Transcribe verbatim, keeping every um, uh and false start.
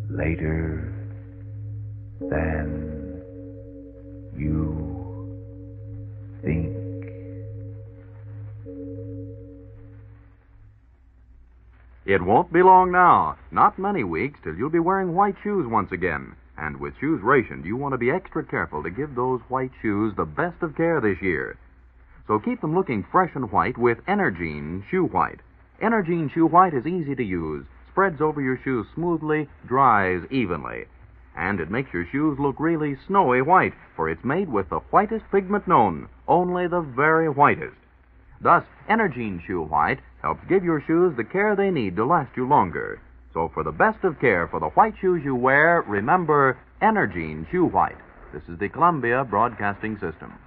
later than you think. It won't be long now, not many weeks, till you'll be wearing white shoes once again. And with shoes rationed, you want to be extra careful to give those white shoes the best of care this year. So keep them looking fresh and white with Energine Shoe White. Energine Shoe White is easy to use, spreads over your shoes smoothly, dries evenly. And it makes your shoes look really snowy white, for it's made with the whitest pigment known, only the very whitest. Thus, Energine Shoe White helps give your shoes the care they need to last you longer. So for the best of care for the white shoes you wear, remember Energine Shoe White. This is the Columbia Broadcasting System.